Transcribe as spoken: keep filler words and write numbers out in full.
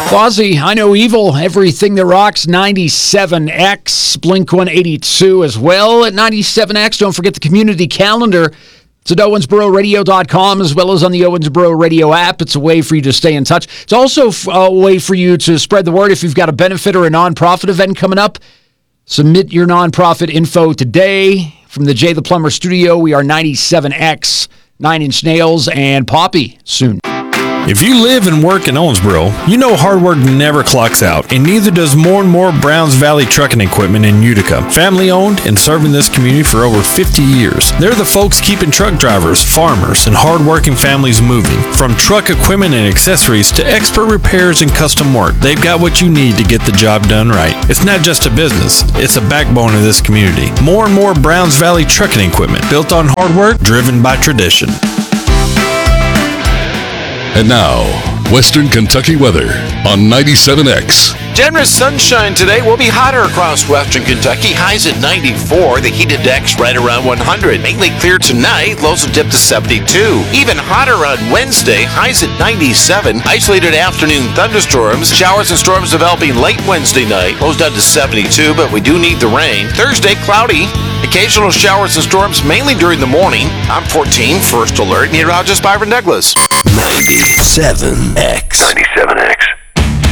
Fozzy, I Know Evil, Everything That Rocks, ninety-seven X, Blink one eighty-two as well at ninety-seven X. Don't forget the community calendar. It's at owensboro radio dot com as well as on the Owensboro Radio app. It's a way for you to stay in touch. It's also a way for you to spread the word if you've got a benefit or a nonprofit event coming up. Submit your nonprofit info today. From the Jay the Plumber studio, we are ninety-seven X, Nine Inch Nails, and Poppy soon. If you live and work in Owensboro, you know hard work never clocks out, and neither does more and more Browns Valley Trucking Equipment in Utica. Family owned and serving this community for over fifty years. They're the folks keeping truck drivers, farmers, and hard-working families moving. From truck equipment and accessories to expert repairs and custom work, they've got what you need to get the job done right. It's not just a business, it's a backbone of this community. More and more Browns Valley Trucking Equipment, built on hard work, driven by tradition. And now, Western Kentucky weather on ninety-seven X. Generous sunshine today. Will be hotter across Western Kentucky. Highs at ninety-four. The heat index right around one hundred. Mainly clear tonight. Lows will dip to seventy-two. Even hotter on Wednesday. Highs at ninety-seven. Isolated afternoon thunderstorms. Showers and storms developing late Wednesday night. Lows down to seventy-two, but we do need the rain. Thursday, cloudy. Occasional showers and storms, mainly during the morning. I'm fourteen, First Alert. Meteorologist Byron Douglas. ninety-seven X. ninety-seven X.